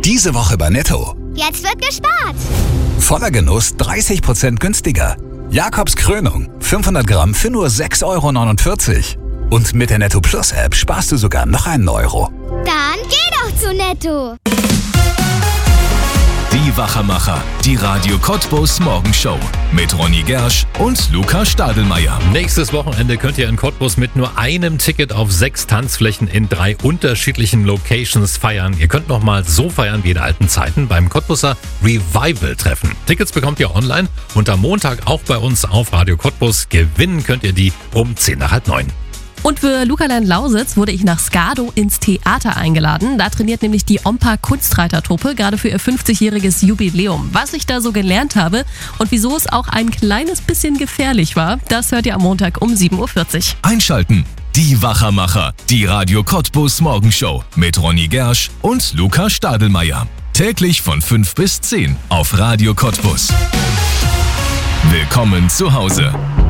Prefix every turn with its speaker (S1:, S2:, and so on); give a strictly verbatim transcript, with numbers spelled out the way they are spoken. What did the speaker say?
S1: Diese Woche bei Netto.
S2: Jetzt wird gespart.
S1: Voller Genuss dreißig Prozent günstiger. Jakobs Krönung, fünfhundert Gramm für nur sechs Euro neunundvierzig. Und mit der Netto Plus App sparst du sogar noch einen Euro.
S2: Dann geh doch zu Netto.
S3: Die Wachermacher, die Radio Cottbus Morgenshow mit Ronny Gersch und Luca Stadelmeier.
S4: Nächstes Wochenende könnt ihr in Cottbus mit nur einem Ticket auf sechs Tanzflächen in drei unterschiedlichen Locations feiern. Ihr könnt noch mal so feiern wie in alten Zeiten beim Cottbuser Revival-Treffen. Tickets bekommt ihr online und am Montag auch bei uns auf Radio Cottbus. Gewinnen könnt ihr die um zehn nach halb neun.
S5: Und für Lucaland Lausitz wurde ich nach Skado ins Theater eingeladen. Da trainiert nämlich die Ompa Kunstreitertruppe gerade für ihr fünfzigjähriges Jubiläum. Was ich da so gelernt habe und wieso es auch ein kleines bisschen gefährlich war, das hört ihr am Montag um sieben Uhr vierzig.
S3: Einschalten. Die Wachermacher, die Radio Cottbus Morgenshow mit Ronny Gersch und Luca Stadelmeier. Täglich von fünf bis zehn auf Radio Cottbus. Willkommen zu Hause.